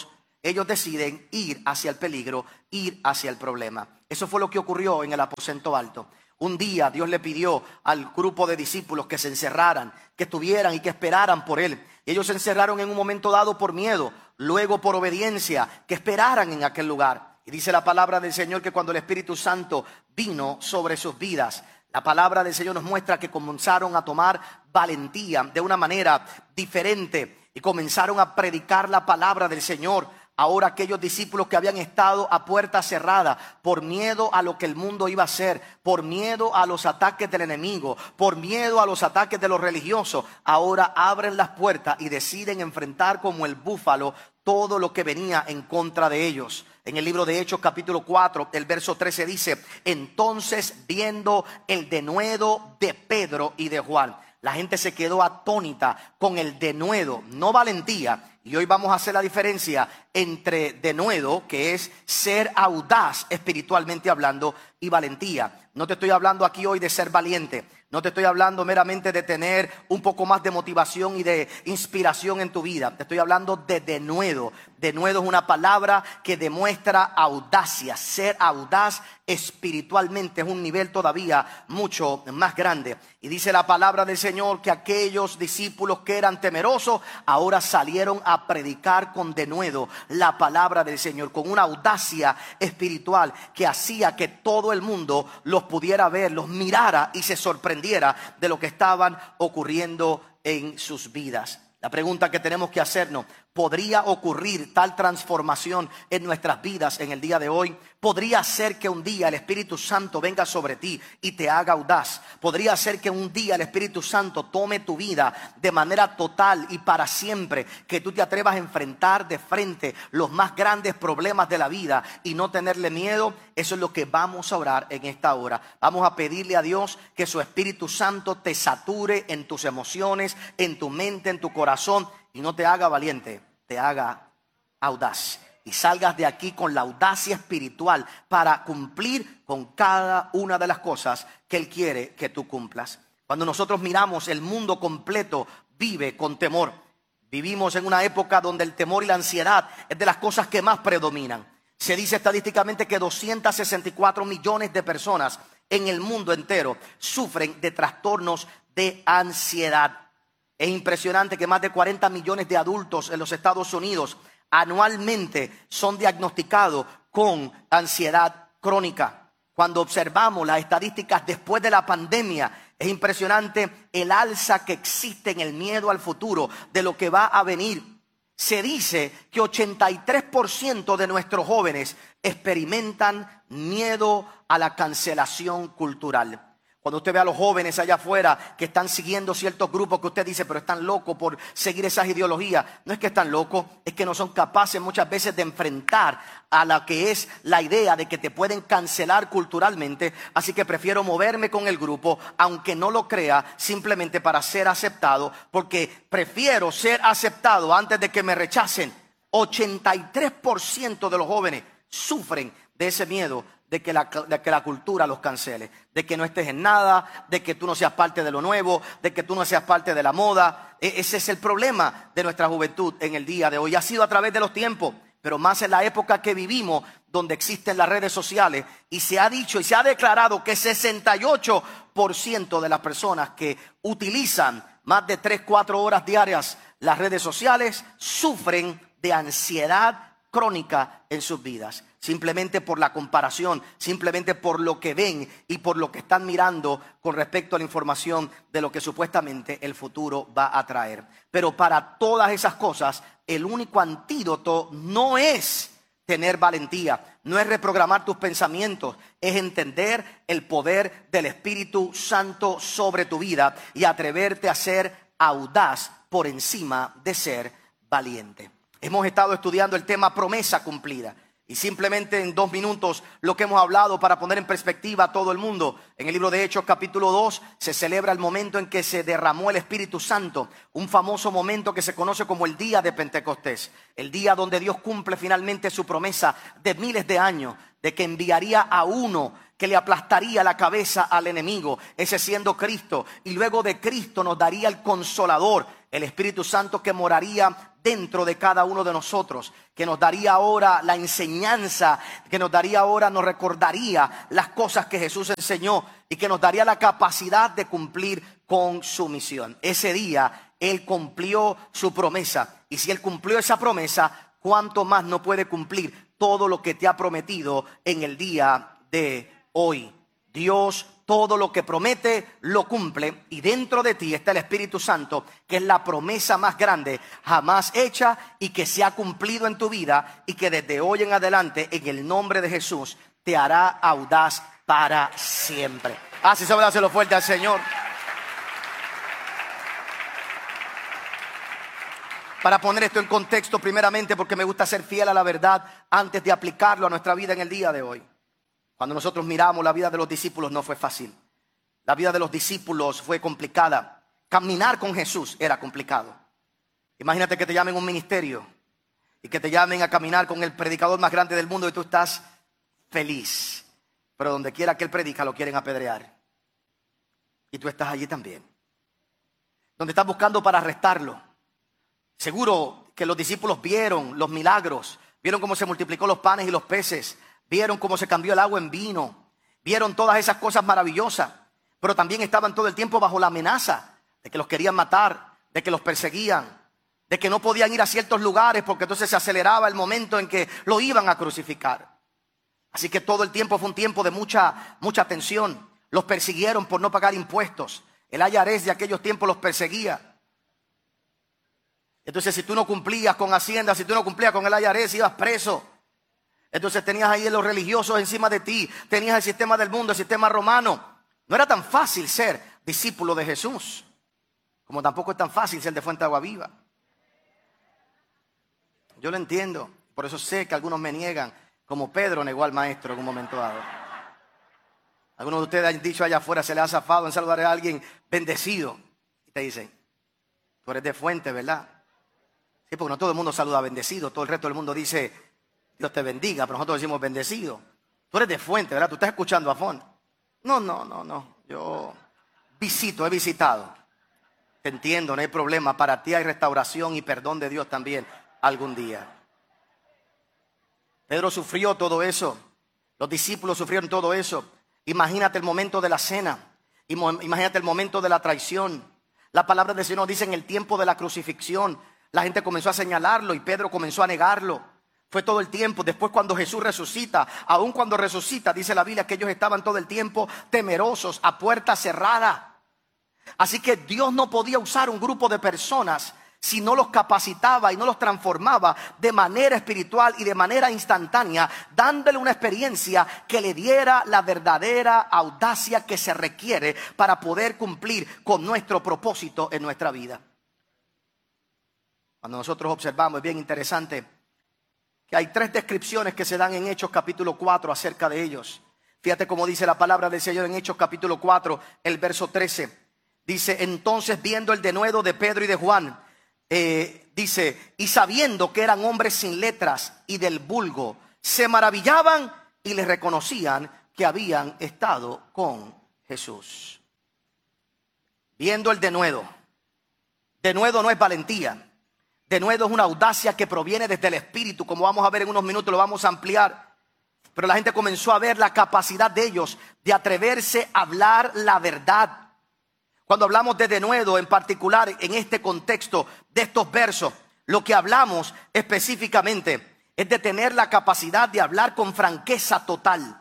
ellos deciden ir hacia el peligro, ir hacia el problema. Eso fue lo que ocurrió en el aposento alto. Un día Dios le pidió al grupo de discípulos que se encerraran, que estuvieran y que esperaran por Él. Ellos se encerraron en un momento dado por miedo, luego por obediencia, que esperaran en aquel lugar. Y dice la palabra del Señor que cuando el Espíritu Santo vino sobre sus vidas, la palabra del Señor nos muestra que comenzaron a tomar valentía de una manera diferente y comenzaron a predicar la palabra del Señor. Ahora aquellos discípulos que habían estado a puerta cerrada por miedo a lo que el mundo iba a hacer, por miedo a los ataques del enemigo, por miedo a los ataques de los religiosos, ahora abren las puertas y deciden enfrentar como el búfalo todo lo que venía en contra de ellos. En el libro de Hechos capítulo 4, el verso 13 dice: entonces viendo el denuedo de Pedro y de Juan. La gente se quedó atónita con el denuedo, no valentía. Y hoy vamos a hacer la diferencia entre denuedo, que es ser audaz espiritualmente hablando, y valentía. No te estoy hablando aquí hoy de ser valiente. No te estoy hablando meramente de tener un poco más de motivación y de inspiración en tu vida. Te estoy hablando de denuedo. Denuedo es una palabra que demuestra audacia. Ser audaz espiritualmente es un nivel todavía mucho más grande. Y dice la palabra del Señor que aquellos discípulos que eran temerosos ahora salieron a predicar con denuedo la palabra del Señor, con una audacia espiritual que hacía que todo el mundo los pudiera ver, los mirara y se sorprendiera de lo que estaban ocurriendo en sus vidas. La pregunta que tenemos que hacernos: ¿podría ocurrir tal transformación en nuestras vidas en el día de hoy? ¿Podría ser que un día el Espíritu Santo venga sobre ti y te haga audaz? ¿Podría ser que un día el Espíritu Santo tome tu vida de manera total y para siempre? Que tú te atrevas a enfrentar de frente los más grandes problemas de la vida y no tenerle miedo. Eso es lo que vamos a orar en esta hora. Vamos a pedirle a Dios que su Espíritu Santo te sature en tus emociones, en tu mente, en tu corazón, y no te haga valiente, te haga audaz. Y salgas de aquí con la audacia espiritual para cumplir con cada una de las cosas que Él quiere que tú cumplas. Cuando nosotros miramos, el mundo completo vive con temor. Vivimos en una época donde el temor y la ansiedad es de las cosas que más predominan. Se dice estadísticamente que 264 millones de personas en el mundo entero sufren de trastornos de ansiedad. Es impresionante que más de 40 millones de adultos en los Estados Unidos anualmente son diagnosticados con ansiedad crónica. Cuando observamos las estadísticas después de la pandemia, es impresionante el alza que existe en el miedo al futuro, de lo que va a venir. Se dice que 83% de nuestros jóvenes experimentan miedo a la cancelación cultural. Cuando usted ve a los jóvenes allá afuera que están siguiendo ciertos grupos que usted dice, pero están locos por seguir esas ideologías. No es que están locos, es que no son capaces muchas veces de enfrentar a la que es la idea de que te pueden cancelar culturalmente. Así que prefiero moverme con el grupo, aunque no lo crea, simplemente para ser aceptado, porque prefiero ser aceptado antes de que me rechacen. 83% de los jóvenes sufren de ese miedo de que la cultura los cancele, de que no estés en nada, de que tú no seas parte de lo nuevo, de que tú no seas parte de la moda. Ese es el problema de nuestra juventud en el día de hoy. Ha sido a través de los tiempos, pero más en la época que vivimos, donde existen las redes sociales, y se ha dicho y se ha declarado que 68% de las personas que utilizan más de 3-4 horas diarias las redes sociales sufren de ansiedad crónica en sus vidas. Simplemente por la comparación, simplemente por lo que ven y por lo que están mirando con respecto a la información de lo que supuestamente el futuro va a traer. Pero para todas esas cosas, el único antídoto no es tener valentía, no es reprogramar tus pensamientos, es entender el poder del Espíritu Santo sobre tu vida y atreverte a ser audaz por encima de ser valiente. Hemos estado estudiando el tema promesa cumplida. Y simplemente en 2 minutos lo que hemos hablado para poner en perspectiva a todo el mundo. En el libro de Hechos capítulo 2 se celebra el momento en que se derramó el Espíritu Santo. Un famoso momento que se conoce como el día de Pentecostés. El día donde Dios cumple finalmente su promesa de miles de años. De que enviaría a uno que le aplastaría la cabeza al enemigo. Ese siendo Cristo. Y luego de Cristo nos daría el Consolador. El Espíritu Santo que moraría dentro de cada uno de nosotros, que nos daría ahora la enseñanza, que nos daría ahora, nos recordaría las cosas que Jesús enseñó y que nos daría la capacidad de cumplir con su misión. Ese día Él cumplió su promesa, y si Él cumplió esa promesa, ¿cuánto más no puede cumplir todo lo que te ha prometido en el día de hoy? Dios todo lo que promete lo cumple, y dentro de ti está el Espíritu Santo, que es la promesa más grande jamás hecha y que se ha cumplido en tu vida, y que desde hoy en adelante, en el nombre de Jesús, te hará audaz para siempre. Así se lo fuerte al Señor. Para poner esto en contexto, primeramente porque me gusta ser fiel a la verdad antes de aplicarlo a nuestra vida en el día de hoy. Cuando nosotros miramos la vida de los discípulos, no fue fácil. La vida de los discípulos fue complicada. Caminar con Jesús era complicado. Imagínate que te llamen a un ministerio y que te llamen a caminar con el predicador más grande del mundo y tú estás feliz. Pero donde quiera que él predica lo quieren apedrear. Y tú estás allí también. Donde estás buscando para arrestarlo. Seguro que los discípulos vieron los milagros. Vieron cómo se multiplicó los panes y los peces. Vieron cómo se cambió el agua en vino. Vieron todas esas cosas maravillosas. Pero también estaban todo el tiempo bajo la amenaza de que los querían matar, de que los perseguían, de que no podían ir a ciertos lugares porque entonces se aceleraba el momento en que lo iban a crucificar. Así que todo el tiempo fue un tiempo de mucha tensión. Los persiguieron por no pagar impuestos. El IRS de aquellos tiempos los perseguía. Entonces si tú no cumplías con Hacienda, si tú no cumplías con el IRS, ibas preso. Entonces tenías ahí a los religiosos encima de ti. Tenías el sistema del mundo, el sistema romano. No era tan fácil ser discípulo de Jesús, como tampoco es tan fácil ser de Fuente de Agua Viva. Yo lo entiendo. Por eso sé que algunos me niegan, como Pedro negó al maestro en un momento dado. Algunos de ustedes han dicho allá afuera, se les ha zafado en saludar a alguien bendecido. Y te dicen, tú eres de Fuente, ¿verdad? Sí, porque no todo el mundo saluda bendecido. Todo el resto del mundo dice, Dios te bendiga, pero nosotros decimos bendecido. Tú eres de Fuente, ¿verdad? Tú estás escuchando a Fon. No. Yo he visitado. Te entiendo, no hay problema. Para ti hay restauración y perdón de Dios también algún día. Pedro sufrió todo eso. Los discípulos sufrieron todo eso. Imagínate el momento de la cena. Imagínate el momento de la traición. La palabra del Señor dice en el tiempo de la crucifixión. La gente comenzó a señalarlo y Pedro comenzó a negarlo. Fue todo el tiempo. Después cuando Jesús resucita, aun cuando resucita, dice la Biblia que ellos estaban todo el tiempo temerosos, a puerta cerrada. Así que Dios no podía usar un grupo de personas si no los capacitaba y no los transformaba de manera espiritual y de manera instantánea, dándole una experiencia que le diera la verdadera audacia que se requiere para poder cumplir con nuestro propósito en nuestra vida. Cuando nosotros observamos, es bien interesante que hay 3 descripciones que se dan en Hechos capítulo 4 acerca de ellos. Fíjate cómo dice la palabra del Señor en Hechos capítulo 4, el verso 13. Dice, entonces viendo el denuedo de Pedro y de Juan, dice, y sabiendo que eran hombres sin letras y del vulgo, se maravillaban y les reconocían que habían estado con Jesús. Viendo el denuedo. Denuedo no es valentía. Denuedo es una audacia que proviene desde el Espíritu, como vamos a ver en unos minutos, lo vamos a ampliar. Pero la gente comenzó a ver la capacidad de ellos de atreverse a hablar la verdad. Cuando hablamos de denuedo en particular en este contexto de estos versos, lo que hablamos específicamente es de tener la capacidad de hablar con franqueza total.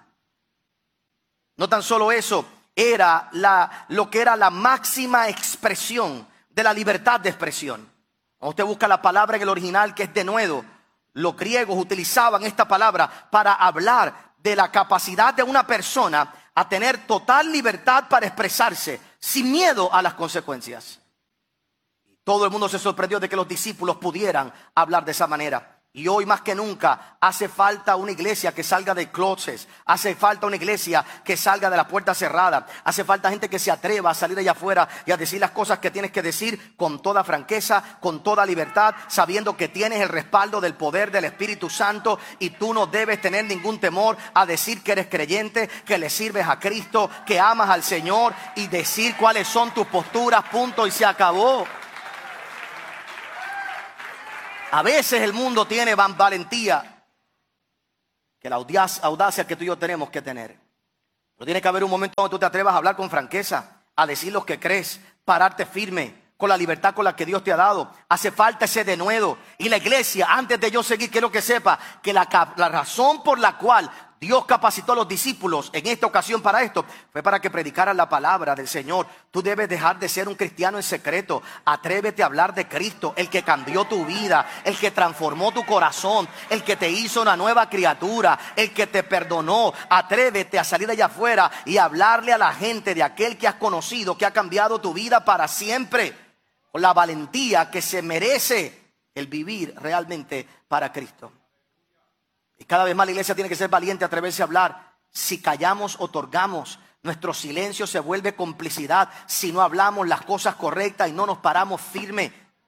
No tan solo eso, era lo que era la máxima expresión de la libertad de expresión. Cuando usted busca la palabra en el original que es denuedo, los griegos utilizaban esta palabra para hablar de la capacidad de una persona a tener total libertad para expresarse sin miedo a las consecuencias. Todo el mundo se sorprendió de que los discípulos pudieran hablar de esa manera. Y hoy más que nunca hace falta una iglesia que salga de closets. Hace falta una iglesia que salga de la puerta cerrada. Hace falta gente que se atreva a salir allá afuera y a decir las cosas que tienes que decir con toda franqueza, con toda libertad, sabiendo que tienes el respaldo del poder del Espíritu Santo y tú no debes tener ningún temor a decir que eres creyente, que le sirves a Cristo, que amas al Señor y decir cuáles son tus posturas, punto, y se acabó. A veces el mundo tiene valentía, que la audacia que tú y yo tenemos que tener. Pero tiene que haber un momento donde tú te atrevas a hablar con franqueza, a decir lo que crees, pararte firme con la libertad con la que Dios te ha dado. Hace falta ese denuedo. Y la iglesia, antes de yo seguir, quiero que sepa que la razón por la cual Dios capacitó a los discípulos en esta ocasión para esto fue para que predicaran la palabra del Señor. Tú debes dejar de ser un cristiano en secreto. Atrévete a hablar de Cristo, el que cambió tu vida, el que transformó tu corazón, el que te hizo una nueva criatura, el que te perdonó. Atrévete a salir allá afuera y hablarle a la gente de aquel que has conocido, que ha cambiado tu vida para siempre, con la valentía que se merece el vivir realmente para Cristo. Y cada vez más la iglesia tiene que ser valiente, atreverse a hablar. Si callamos, otorgamos. Nuestro silencio se vuelve complicidad si no hablamos las cosas correctas y no nos paramos firme.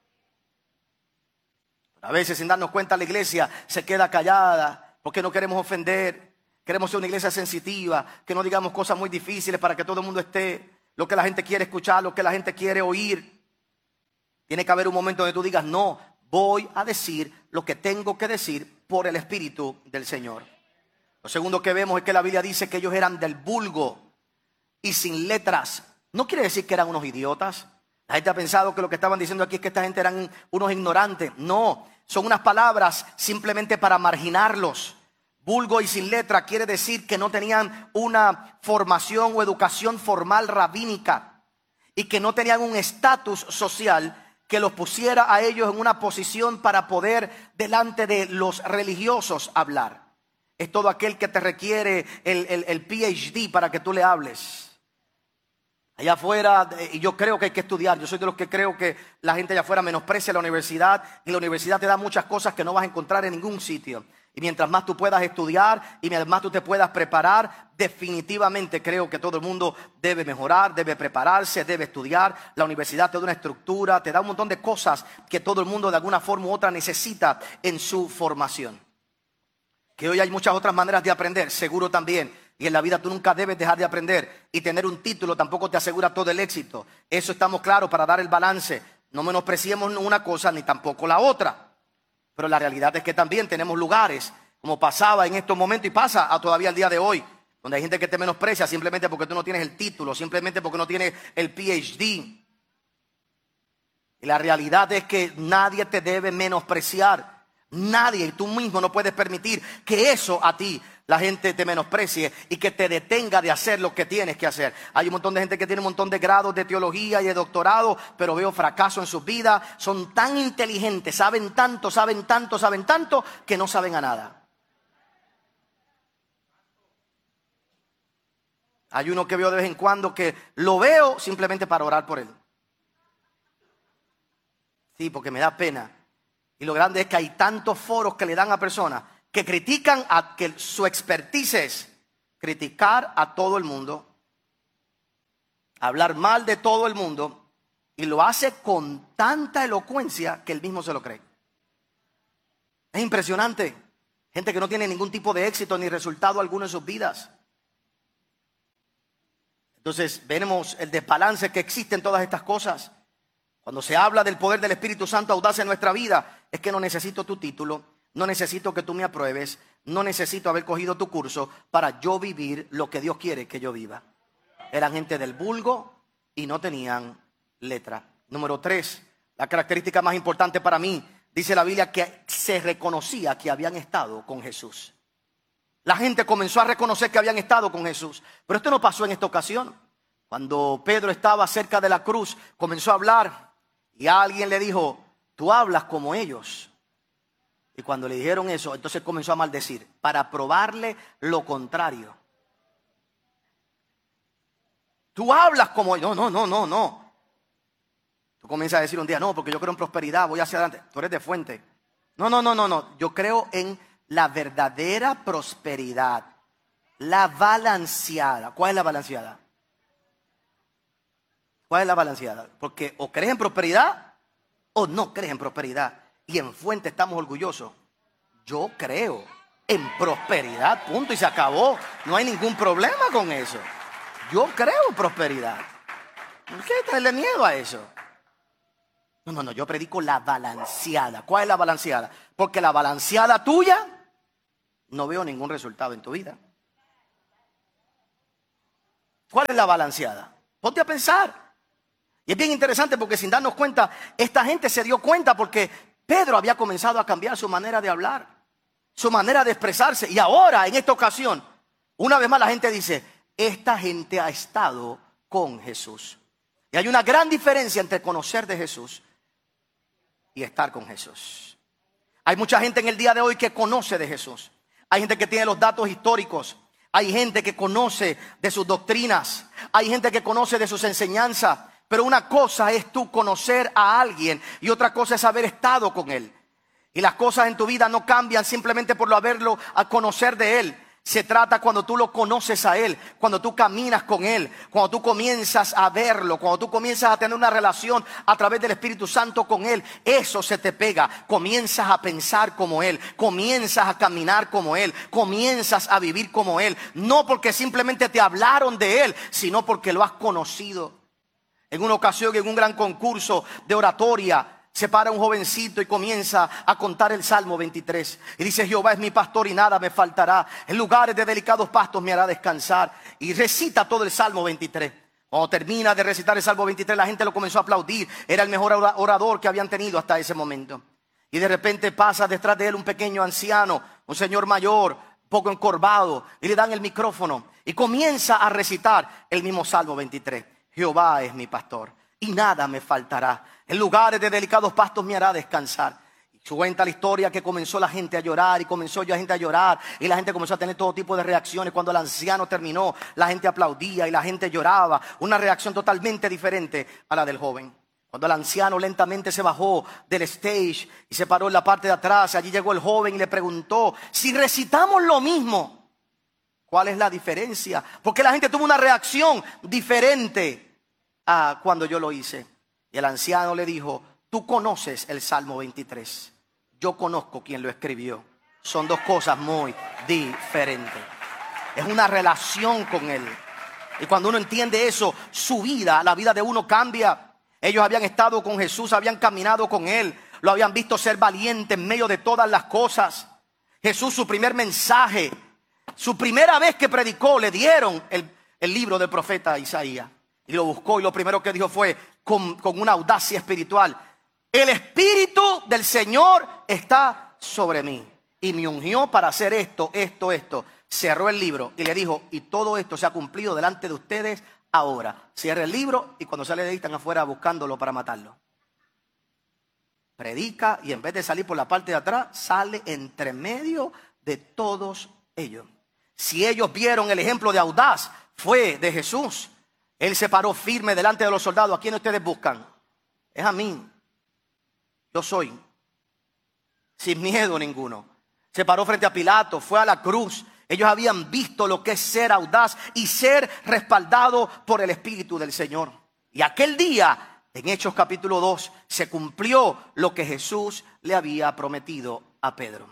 A veces, sin darnos cuenta, la iglesia se queda callada porque no queremos ofender. Queremos ser una iglesia sensitiva, que no digamos cosas muy difíciles para que todo el mundo esté lo que la gente quiere escuchar, lo que la gente quiere oír. Tiene que haber un momento donde tú digas: no, voy a decir lo que tengo que decir por el Espíritu del Señor. Lo segundo que vemos es que la Biblia dice que ellos eran del vulgo y sin letras. No quiere decir que eran unos idiotas. La gente ha pensado que lo que estaban diciendo aquí es que esta gente eran unos ignorantes. No, son unas palabras simplemente para marginarlos. Vulgo y sin letra quiere decir que no tenían una formación o educación formal rabínica y que no tenían un estatus social que los pusiera a ellos en una posición para poder delante de los religiosos hablar. Es todo aquel que te requiere el PhD para que tú le hables. Allá afuera, y yo creo que hay que estudiar. Yo soy de los que creo que la gente allá afuera menosprecia la universidad, y la universidad te da muchas cosas que no vas a encontrar en ningún sitio. Y mientras más tú puedas estudiar y mientras más tú te puedas preparar, definitivamente creo que todo el mundo debe mejorar, debe prepararse, debe estudiar. La universidad te da una estructura, te da un montón de cosas que todo el mundo de alguna forma u otra necesita en su formación. Que hoy hay muchas otras maneras de aprender, seguro también. Y en la vida tú nunca debes dejar de aprender. Y tener un título tampoco te asegura todo el éxito. Eso estamos claros para dar el balance. No menospreciemos una cosa ni tampoco la otra. Pero la realidad es que también tenemos lugares, como pasaba en estos momentos y pasa todavía al día de hoy, donde hay gente que te menosprecia simplemente porque tú no tienes el título, simplemente porque no tienes el PhD. Y la realidad es que nadie te debe menospreciar. Nadie, y tú mismo no puedes permitir que eso a ti la gente te menosprecie y que te detenga de hacer lo que tienes que hacer. Hay un montón de gente que tiene un montón de grados de teología y de doctorado, pero veo fracaso en sus vidas. Son tan inteligentes, saben tanto que no saben a nada. Hay uno que veo de vez en cuando que lo veo simplemente para orar por él. Sí, porque me da pena. Y lo grande es que hay tantos foros que le dan a personas que critican, a que su expertise es criticar a todo el mundo, hablar mal de todo el mundo, y lo hace con tanta elocuencia que él mismo se lo cree. Es impresionante. Gente que no tiene ningún tipo de éxito ni resultado alguno en sus vidas. Entonces veremos el desbalance que existe en todas estas cosas. Cuando se habla del poder del Espíritu Santo audaz en nuestra vida, es que no necesito tu título, no necesito que tú me apruebes, no necesito haber cogido tu curso para yo vivir lo que Dios quiere que yo viva. Eran gente del vulgo y no tenían letra. Número 3, la característica más importante para mí, dice la Biblia que se reconocía que habían estado con Jesús. La gente comenzó a reconocer que habían estado con Jesús, pero esto no pasó en esta ocasión. Cuando Pedro estaba cerca de la cruz, comenzó a hablar. Y alguien le dijo: tú hablas como ellos. Y cuando le dijeron eso, entonces comenzó a maldecir para probarle lo contrario. Tú hablas como ellos. No. Tú comienzas a decir un día: no, porque yo creo en prosperidad, voy hacia adelante. Tú eres de fuente. No. Yo creo en la verdadera prosperidad. La balanceada. ¿Cuál es la balanceada? ¿Cuál es la balanceada? Porque o crees en prosperidad o no crees en prosperidad. Y en Fuente estamos orgullosos. Yo creo en prosperidad, punto, y se acabó. No hay ningún problema con eso. Yo creo en prosperidad. ¿Por qué traerle miedo a eso? No, yo predico la balanceada. ¿Cuál es la balanceada? Porque la balanceada tuya, no veo ningún resultado en tu vida. ¿Cuál es la balanceada? Ponte a pensar. Y es bien interesante porque sin darnos cuenta, esta gente se dio cuenta porque Pedro había comenzado a cambiar su manera de hablar, su manera de expresarse. Y ahora, en esta ocasión, una vez más la gente dice, esta gente ha estado con Jesús. Y hay una gran diferencia entre conocer de Jesús y estar con Jesús. Hay mucha gente en el día de hoy que conoce de Jesús. Hay gente que tiene los datos históricos. Hay gente que conoce de sus doctrinas. Hay gente que conoce de sus enseñanzas. Pero una cosa es tú conocer a alguien y otra cosa es haber estado con él. Y las cosas en tu vida no cambian simplemente por haberlo a conocer de él. Se trata cuando tú lo conoces a él, cuando tú caminas con él, cuando tú comienzas a verlo, cuando tú comienzas a tener una relación a través del Espíritu Santo con él. Eso se te pega. Comienzas a pensar como él, comienzas a caminar como él, comienzas a vivir como él. No porque simplemente te hablaron de él, sino porque lo has conocido. En una ocasión, en un gran concurso de oratoria, se para un jovencito y comienza a contar el Salmo 23. Y dice, Jehová es mi pastor y nada me faltará. En lugares de delicados pastos me hará descansar. Y recita todo el Salmo 23. Cuando termina de recitar el Salmo 23, la gente lo comenzó a aplaudir. Era el mejor orador que habían tenido hasta ese momento. Y de repente pasa detrás de él un pequeño anciano, un señor mayor, un poco encorvado. Y le dan el micrófono. Y comienza a recitar el mismo Salmo 23. Jehová es mi pastor y nada me faltará. En lugares de delicados pastos me hará descansar. Y cuenta la historia que comenzó la gente a llorar y comenzó la gente a llorar. Y la gente comenzó a tener todo tipo de reacciones. Cuando el anciano terminó, la gente aplaudía y la gente lloraba. Una reacción totalmente diferente a la del joven. Cuando el anciano lentamente se bajó del stage y se paró en la parte de atrás, allí llegó el joven y le preguntó, si recitamos lo mismo, ¿cuál es la diferencia? Porque la gente tuvo una reacción diferente a cuando yo lo hice. Y el anciano le dijo, tú conoces el Salmo 23. Yo conozco quien lo escribió. Son dos cosas muy diferentes. Es una relación con él. Y cuando uno entiende eso, su vida, la vida de uno cambia. Ellos habían estado con Jesús, habían caminado con él. Lo habían visto ser valiente en medio de todas las cosas. Jesús, su primer mensaje, su primera vez que predicó, le dieron el libro del profeta Isaías. Y lo buscó y lo primero que dijo fue con una audacia espiritual. El Espíritu del Señor está sobre mí. Y me ungió para hacer esto. Cerró el libro y le dijo, y todo esto se ha cumplido delante de ustedes ahora. Cierra el libro y cuando sale de ahí están afuera buscándolo para matarlo. Predica y en vez de salir por la parte de atrás, sale entre medio de todos ellos. Si ellos vieron el ejemplo de audaz, fue de Jesús. Él se paró firme delante de los soldados. ¿A quién ustedes buscan? Es a mí. Yo soy. Sin miedo ninguno. Se paró frente a Pilato, fue a la cruz. Ellos habían visto lo que es ser audaz y ser respaldado por el Espíritu del Señor. Y aquel día, en Hechos capítulo 2, se cumplió lo que Jesús le había prometido a Pedro.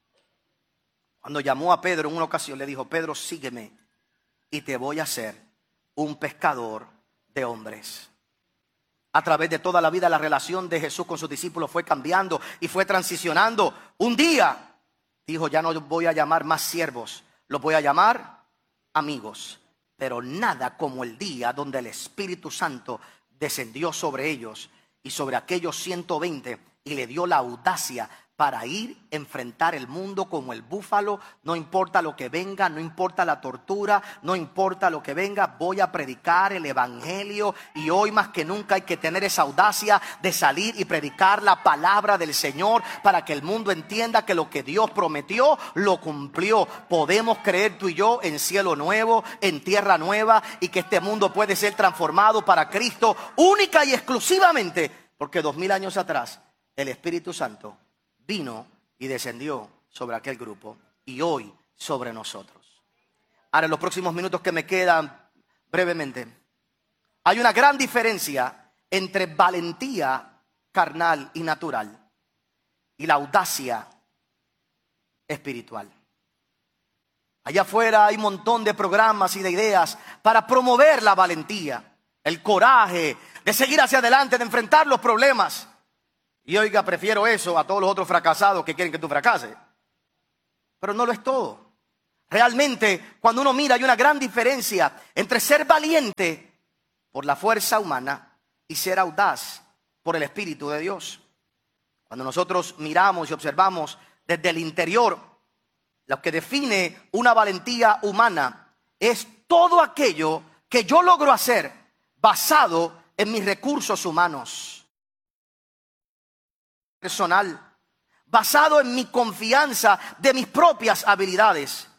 Cuando llamó a Pedro en una ocasión, le dijo, Pedro, sígueme y te voy a hacer un pescador de hombres. A través de toda la vida, la relación de Jesús con sus discípulos fue cambiando y fue transicionando. Un día dijo, ya no voy a llamar más siervos, los voy a llamar amigos. Pero nada como el día donde el Espíritu Santo descendió sobre ellos y sobre aquellos 120 y le dio la audacia para ir a enfrentar el mundo como el búfalo. No importa lo que venga, no importa la tortura, no importa lo que venga, voy a predicar el evangelio. Y hoy más que nunca hay que tener esa audacia de salir y predicar la palabra del Señor para que el mundo entienda que lo que Dios prometió lo cumplió. Podemos creer tú y yo en cielo nuevo, en tierra nueva, y que este mundo puede ser transformado para Cristo única y exclusivamente porque 2000 años atrás el Espíritu Santo vino y descendió sobre aquel grupo y hoy sobre nosotros. Ahora, en los próximos minutos que me quedan, brevemente, hay una gran diferencia entre valentía carnal y natural y la audacia espiritual. Allá afuera hay un montón de programas y de ideas para promover la valentía, el coraje de seguir hacia adelante, de enfrentar los problemas. Y oiga, prefiero eso a todos los otros fracasados que quieren que tú fracases. Pero no lo es todo. Realmente, cuando uno mira, hay una gran diferencia entre ser valiente por la fuerza humana y ser audaz por el Espíritu de Dios. Cuando nosotros miramos y observamos desde el interior, lo que define una valentía humana es todo aquello que yo logro hacer basado en mis recursos humanos. Personal, basado en mi confianza de mis propias habilidades.